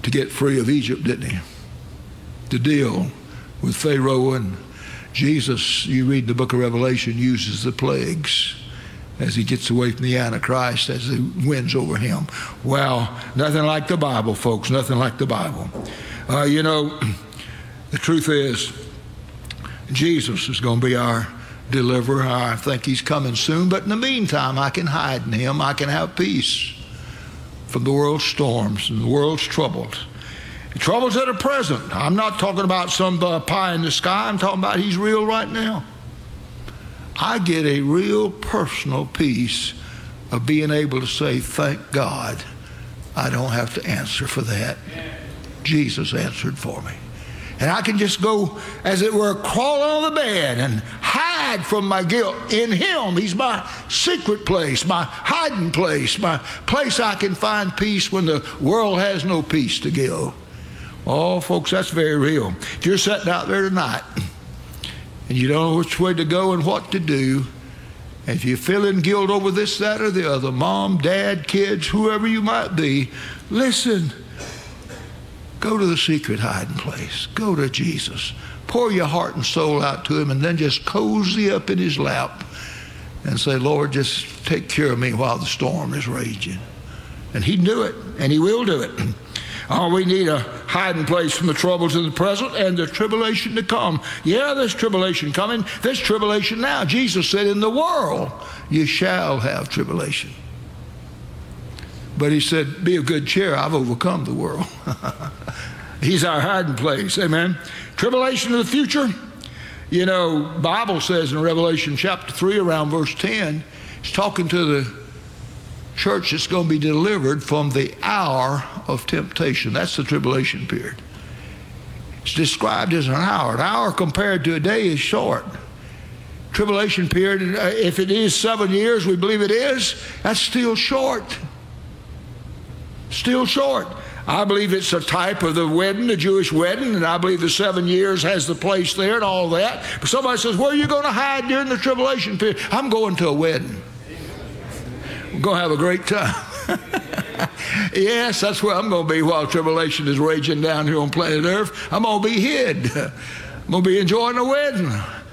to get free of Egypt, didn't he? To deal with Pharaoh. And Jesus, you read the book of Revelation, uses the plagues as he gets away from the Antichrist, as he wins over him. Wow, nothing like the Bible, folks, nothing like the Bible. You know, the truth is, Jesus is going to be our deliverer. I think he's coming soon, but in the meantime, I can hide in him. I can have peace from the world's storms and the world's troubles. The troubles that are present. I'm not talking about some pie in the sky. I'm talking about he's real right now. I get a real personal peace of being able to say, thank God, I don't have to answer for that. Jesus answered for me. And I can just go, as it were, crawl on the bed and hide from my guilt in him. He's my secret place, my hiding place, my place I can find peace when the world has no peace to give. Oh, folks, that's very real. If you're sitting out there tonight and you don't know which way to go and what to do, and if you're feeling guilt over this, that, or the other, mom, dad, kids, whoever you might be, listen. Go to the secret hiding place. Go to Jesus. Pour your heart and soul out to him, and then just cozy up in his lap and say, Lord, just take care of me while the storm is raging. And he'd do it, and he will do it. Oh, we need a hiding place from the troubles of the present and the tribulation to come. Yeah, there's tribulation coming. There's tribulation now. Jesus said, in the world you shall have tribulation. But he said, be of good cheer, I've overcome the world. He's our hiding place, amen. Tribulation of the future. You know, Bible says in Revelation chapter 3 around verse 10, it's talking to the church that's going to be delivered from the hour of temptation. That's the tribulation period. It's described as an hour. An hour compared to a day is short. Tribulation period, if it is 7 years, we believe it is, that's still short. Still short. I believe it's a type of the wedding, the Jewish wedding, and I believe the 7 years has the place there and all that. But somebody says, where are you going to hide during the tribulation period? I'm going to a wedding. We're going to have a great time. Yes, that's where I'm going to be while tribulation is raging down here on planet Earth. I'm going to be hid. I'm going to be enjoying a wedding.